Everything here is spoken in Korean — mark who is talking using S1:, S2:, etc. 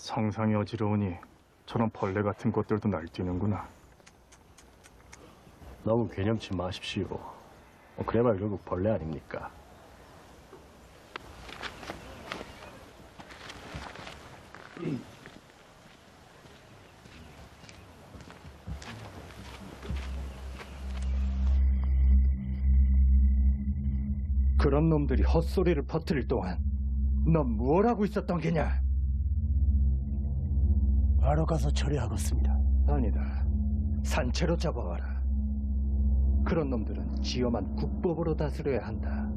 S1: 상상이 어지러우니 저런 벌레 같은 것들도 날뛰는구나.
S2: 너무 개념치 마십시오. 그래봐야 결국 벌레 아닙니까?
S3: 그런 놈들이 헛소리를 퍼뜨릴 동안 넌 무엇 하고 있었던 게냐?
S4: 바로 가서 처리하겠습니다.
S3: 아니다. 산채로 잡아와라. 그런 놈들은 지엄한 국법으로 다스려야 한다.